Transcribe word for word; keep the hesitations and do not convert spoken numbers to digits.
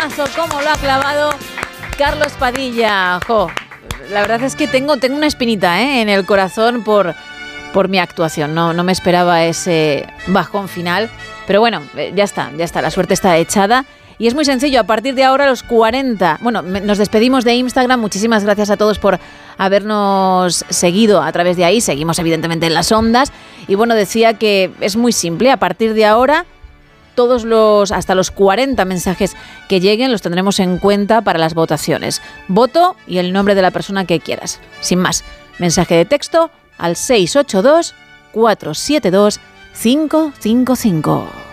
temazo, cómo lo ha clavado Carlos Padilla. Jo, la verdad es que tengo, tengo una espinita ¿eh? en el corazón por, por mi actuación. No, no me esperaba ese bajón final. Pero bueno, ya está, ya está. La suerte está echada. Y es muy sencillo, a partir de ahora los cuarenta... Bueno, nos despedimos de Instagram. Muchísimas gracias a todos por habernos seguido a través de ahí. Seguimos evidentemente en las ondas. Y bueno, decía que es muy simple. A partir de ahora, todos los hasta los cuarenta mensajes que lleguen los tendremos en cuenta para las votaciones. Voto y el nombre de la persona que quieras. Sin más, mensaje de texto al seis ocho dos, cuatro siete dos, cinco cinco cinco.